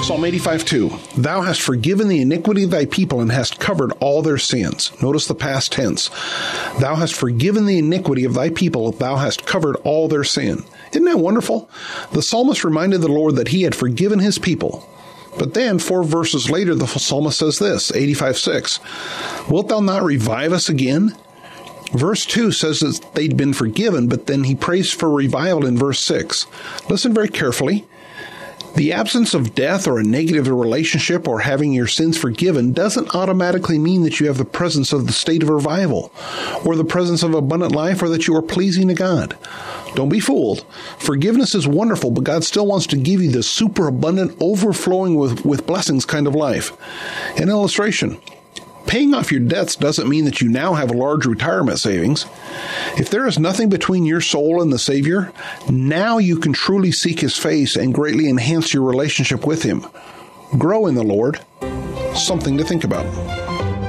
Psalm 85:2. Thou hast forgiven the iniquity of thy people and hast covered all their sins. Notice the past tense. Thou hast forgiven the iniquity of thy people, thou hast covered all their sin. Isn't that wonderful? The psalmist reminded the Lord that he had forgiven his people. But then, 4 verses later, the psalmist says this, 85:6. Wilt thou not revive us again? Verse 2 says that they'd been forgiven, but then he prays for revival in verse 6. Listen very carefully. The absence of death or a negative relationship or having your sins forgiven doesn't automatically mean that you have the presence of the state of revival or the presence of abundant life or that you are pleasing to God. Don't be fooled. Forgiveness is wonderful, but God still wants to give you the superabundant, overflowing with blessings kind of life. An illustration. Paying off your debts doesn't mean that you now have a large retirement savings. If there is nothing between your soul and the Savior, now you can truly seek His face and greatly enhance your relationship with Him. Grow in the Lord. Something to think about.